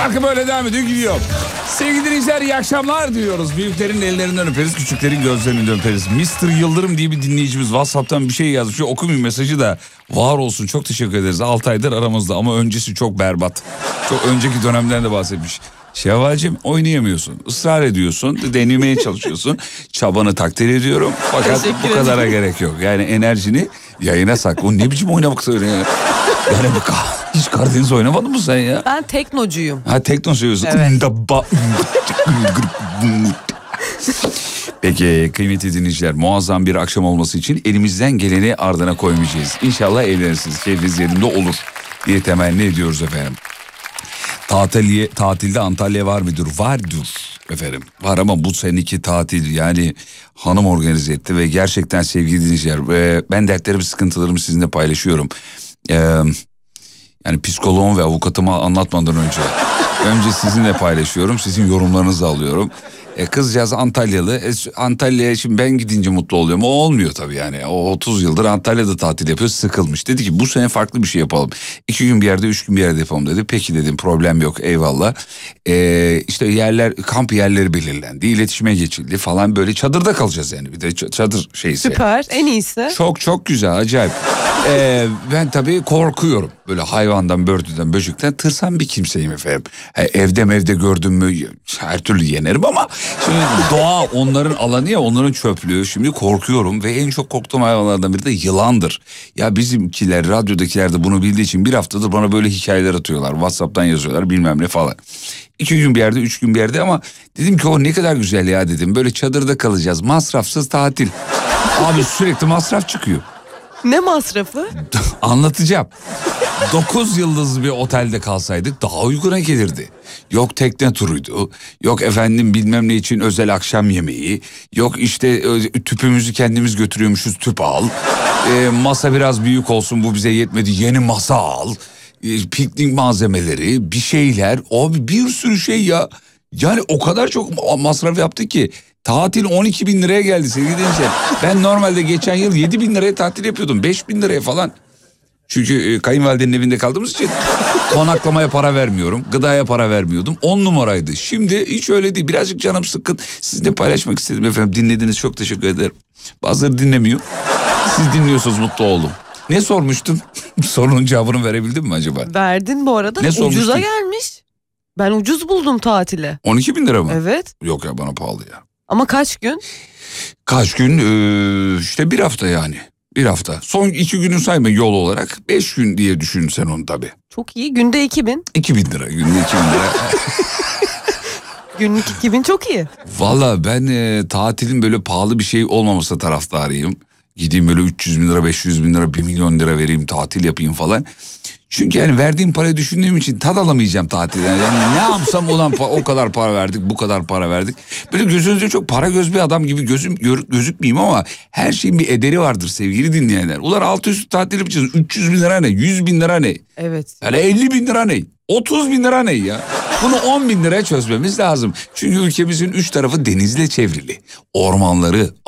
Şarkı böyle devam ediyor, gidiyor. Sevgili dinleyiciler, iyi akşamlar diyoruz. Büyüklerin ellerinden öperiz, küçüklerin gözlerinden öperiz. Mr. Yıldırım diye bir dinleyicimiz WhatsApp'tan bir şey yazmış. Okumayayım mesajı da, var olsun, çok teşekkür ederiz. 6 aydır aramızda ama öncesi çok berbat. Çok önceki dönemden de bahsetmiş. Şevval'cim, oynayamıyorsun, ısrar ediyorsun, denemeye çalışıyorsun. Çabanı takdir ediyorum fakat bu kadara gerek yok. Yani enerjini yayına sakla. O ne biçim oynamak söyle ya. Yani hiç Karadeniz oynamadın mı sen ya? Ben teknocuyum. Ha, tekno seviyorsun. Evet. Peki kıymetli dinleyiciler, muazzam bir akşam olması için elimizden geleni ardına koymayacağız. İnşallah eğlenirsiniz, keyfiniz yerinde olur diye temenni ediyoruz efendim. Tatilde Antalya var mıdır? Vardır efendim. Var ama bu seneki tatil yani hanım organize etti ve gerçekten sevgili dinleyiciler, ben dertlerimi, sıkıntılarımı sizinle paylaşıyorum. Yani psikoloğum ve avukatıma anlatmadan önce sizinle paylaşıyorum, sizin yorumlarınızı alıyorum. Kızcağız Antalyalı. Antalya'ya şimdi ben gidince mutlu oluyorum. O olmuyor tabii yani. O 30 yıldır Antalya'da tatil yapıyor, sıkılmış. Dedi ki bu sene farklı bir şey yapalım. 2 gün bir yerde, 3 gün bir yerde yapalım dedi. Peki dedim, problem yok, eyvallah. İşte yerler, kamp yerleri belirlendi. İletişime geçildi falan, böyle çadırda kalacağız yani. Bir de çadır şeysi. Süper, en iyisi. Çok çok güzel, acayip. Ben tabii korkuyorum. Böyle hayvandan, börtüden, böcekten tırsan bir kimseyim efendim. Evde gördüm mü her türlü yenerim ama şimdi doğa onların alanı ya, onların çöplüğü. Şimdi korkuyorum ve en çok korktuğum hayvanlardan biri de yılandır. Ya bizimkiler, radyodakiler de bunu bildiği için bir haftadır bana böyle hikayeler atıyorlar. WhatsApp'tan yazıyorlar, bilmem ne falan. 2 gün bir yerde, 3 gün bir yerde ama dedim ki o ne kadar güzel ya dedim. Böyle çadırda kalacağız, masrafsız tatil. Abi sürekli masraf çıkıyor. Ne masrafı? Anlatacağım. 9 yıldızlı bir otelde kalsaydık daha uyguna gelirdi. Yok tekne turuydu, yok efendim bilmem ne için özel akşam yemeği, yok işte tüpümüzü kendimiz götürüyormuşuz, tüp al. Masa biraz büyük olsun, bu bize yetmedi, yeni masa al. Piknik malzemeleri, bir şeyler, abi bir sürü şey ya. Yani o kadar çok masraf yaptık ki tatil 12 bin liraya geldi sevgili dinleyiciler. Ben normalde geçen yıl 7 bin liraya tatil yapıyordum, 5 bin liraya falan. Çünkü kayınvalidenin evinde kaldığımız için konaklamaya para vermiyorum, gıdaya para vermiyordum. 10 numaraydı. Şimdi hiç öyle değil. Birazcık canım sıkkın. Sizinle paylaşmak istedim efendim. Dinlediniz, çok teşekkür ederim. Bazıları dinlemiyor. Siz dinliyorsunuz, mutlu oldum. Ne sormuştum? Sorunun cevabını verebildim mi acaba? Verdin bu arada. Ne sormuştun? Ucuza gelmiş. Ben ucuz buldum tatile. 12 bin lira mı? Evet. Yok ya, bana pahalı ya. Ama kaç gün? Kaç gün? İşte bir hafta yani. Bir hafta. Son 2 günü sayma yol olarak. 5 gün diye düşün sen onu tabii. Çok iyi. Günde 2000. 2000 lira. Günde 2000 lira. Günlük 2000 çok iyi. Valla ben tatilin böyle pahalı bir şey olmaması taraftarıyım. Gideyim böyle 300 bin lira, 500 bin lira, 1 milyon lira vereyim, tatil yapayım falan. Çünkü yani verdiğim parayı düşündüğüm için tad alamayacağım tatilden. Yani ne yapsam ulan o kadar para verdik, bu kadar para verdik. Böyle gözünüzde çok para göz bir adam gibi gözükmeyeyim ama her şeyin bir ederi vardır sevgili dinleyenler. Ulan altı üstü tatil yapacağız. 300 bin lira ne? 100 bin lira ne? Evet. Yani 50 bin lira ne? 30 bin lira ne ya? Bunu 10 bin liraya çözmemiz lazım. Çünkü ülkemizin 3 tarafı denizle çevrili. Ormanları,